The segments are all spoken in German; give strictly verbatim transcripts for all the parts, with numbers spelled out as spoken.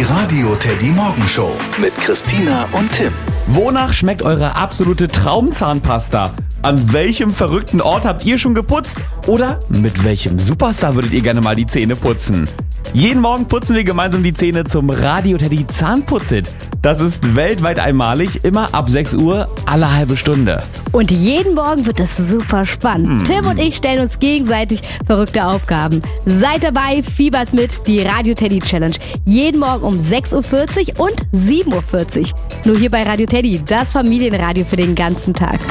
Radio Teddy Morgenshow mit Christina und Tim. Wonach schmeckt eure absolute Traumzahnpasta? An welchem verrückten Ort habt ihr schon geputzt? Oder mit welchem Superstar würdet ihr gerne mal die Zähne putzen? Jeden Morgen putzen wir gemeinsam die Zähne zum Radio Teddy Zahnputzit. Das ist weltweit einmalig, immer ab sechs Uhr, alle halbe Stunde. Und jeden Morgen wird es super spannend. Hm. Tim und ich stellen uns gegenseitig verrückte Aufgaben. Seid dabei, fiebert mit, die Radio Teddy Challenge. Jeden Morgen um sechs Uhr vierzig und sieben Uhr vierzig. Nur hier bei Radio Teddy, das Familienradio für den ganzen Tag.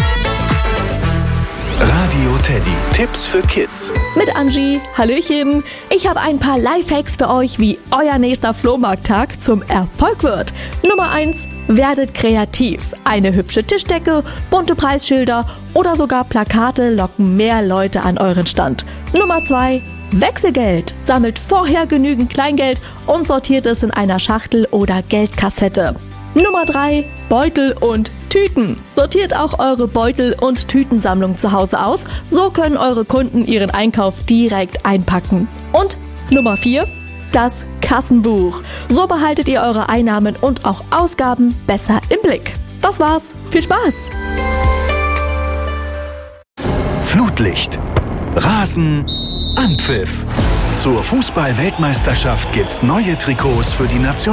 Radio Teddy, Tipps für Kids. Mit Angie, Hallöchen. Ich habe ein paar Lifehacks für euch, wie euer nächster Flohmarkttag zum Erfolg wird. Nummer eins, werdet kreativ. Eine hübsche Tischdecke, bunte Preisschilder oder sogar Plakate locken mehr Leute an euren Stand. Nummer zwei, Wechselgeld. Sammelt vorher genügend Kleingeld und sortiert es in einer Schachtel oder Geldkassette. Nummer drei, Beutel und Tüten. Sortiert auch eure Beutel- und Tütensammlung zu Hause aus. So können eure Kunden ihren Einkauf direkt einpacken. Und Nummer vier, das Kassenbuch. So behaltet ihr eure Einnahmen und auch Ausgaben besser im Blick. Das war's. Viel Spaß! Flutlicht, Rasen, Anpfiff. Zur Fußball-Weltmeisterschaft gibt's neue Trikots für die Nation.